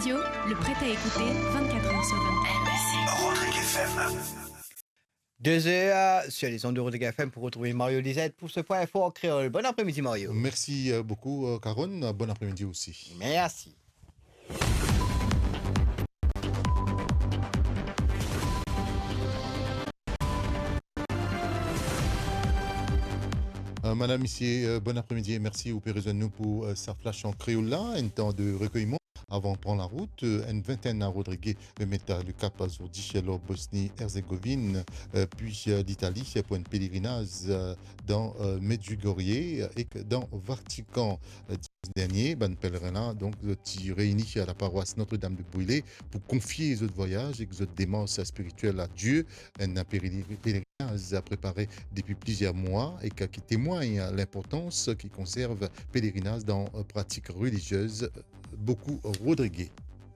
Radio, le prêt à écouter 24 heures sur 24. Rodrigue FM. 2 heures sur les ondes de Rodrigue FM pour retrouver Mario Lisette pour ce point info en créole. Bon après-midi, Mario. Merci beaucoup, Caron. Bon après-midi aussi. Merci. Madame, Monsieur, bon après-midi et merci au nous pour sa flash en créole là, un temps de recueillement avant de prendre la route. Une vingtaine à Rodrigue mettre le cap à Zordi, Bosnie-Herzégovine, puis l'Italie pour une pèlerinage dans Medjugorje et dans Vatican. Dernier, pèlerin donc qui réunit à la paroisse Notre-Dame de Brûlé pour confier les autres voyages et les autres démarches spirituelles à Dieu. Un pèlerinage préparé depuis plusieurs mois et qui témoigne l'importance qui conserve pèlerinage dans pratiques religieuses. Beaucoup Rodrigue.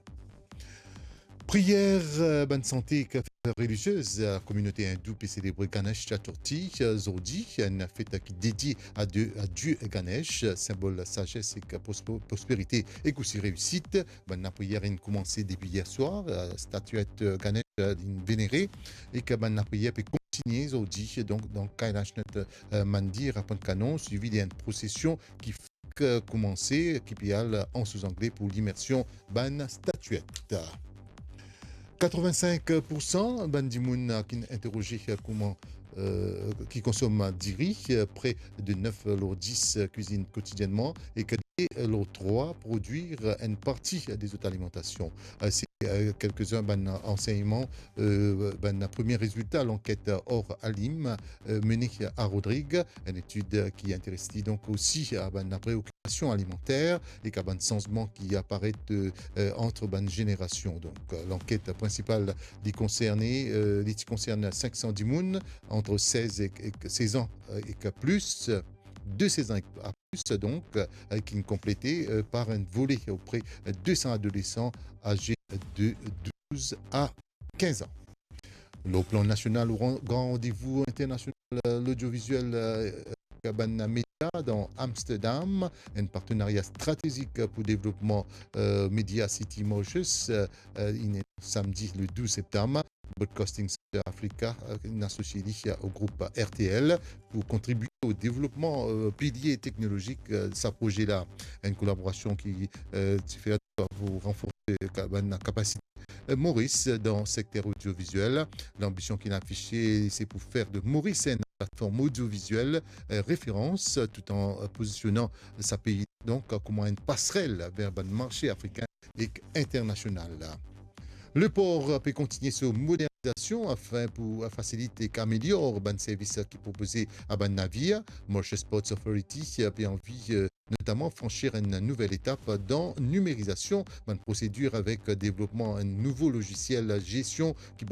Prière, bonne santé religieuse, la communauté hindoue peut célébrer Ganesh Chaturthi, Zordi, une fête qui est dédiée à Dieu Ganesh, symbole de sagesse et prospérité et aussi réussite. La prière a commencé depuis hier soir, statuette Ganesh vénérée, et que la prière peut continuer Zordi, donc dans Kailash Mandir à Pont-Canon, suivi d'une procession qui commencer, qui peut en sous-anglais pour l'immersion ban statuette. 85% bandimoun qui interrogé comment qui consomme du riz, près de 9 lourds 10 cuisine quotidiennement et que l'autre 3 produire une partie des autres alimentations. C'est quelques-uns enseignements, premier résultat, l'enquête hors Alim menée à Rodrigue, une étude qui intéresse donc aussi à la préoccupation alimentaire et qu'à un changement qui apparaît entre générations. Donc l'enquête principale concerne 510 moun entre 16 ans et plus. De 16 ans à plus, donc, qui est complété par un volet auprès de 200 adolescents âgés de 12 à 15 ans. Le plan national, grand rendez-vous international, l'audiovisuel Cabana Media dans Amsterdam, un partenariat stratégique pour le développement Media City Mauritius, samedi le 12 septembre. Broadcasting Center Africa, associé au groupe RTL pour contribuer au développement pilier technologique de ce projet-là. Une collaboration qui fait pour renforcer la capacité Maurice dans le secteur audiovisuel. L'ambition qu'il a affichée, c'est pour faire de Maurice une plateforme audiovisuelle référence tout en positionnant sa pays donc comme une passerelle vers le marché africain et international. Le port peut continuer sur modernisation afin pour faciliter et améliorer le service qui est proposé à ban navire. Mauritius Ports Authority a envie notamment franchir une nouvelle étape dans numérisation, une procédure avec développement un nouveau logiciel gestion qui